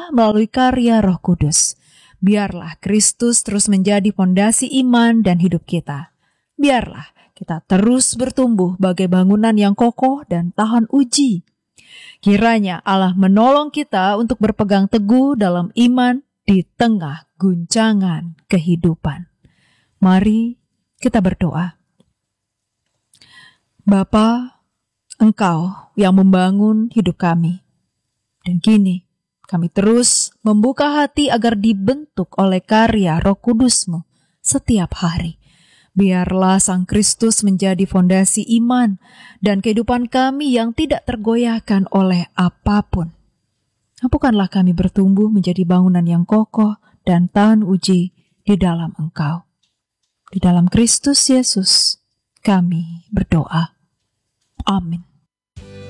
Allah melalui karya Roh Kudus. Biarlah Kristus terus menjadi fondasi iman dan hidup kita. Biarlah kita terus bertumbuh bagai bangunan yang kokoh dan tahan uji. Kiranya Allah menolong kita untuk berpegang teguh dalam iman di tengah guncangan kehidupan. Mari kita berdoa. Bapa, Engkau yang membangun hidup kami. Dan kini kami terus membuka hati agar dibentuk oleh karya Roh Kudus-Mu setiap hari. Biarlah Sang Kristus menjadi fondasi iman dan kehidupan kami yang tidak tergoyahkan oleh apapun. Mampukanlah kami bertumbuh menjadi bangunan yang kokoh dan tahan uji di dalam Engkau. Di dalam Kristus Yesus kami berdoa. Amin.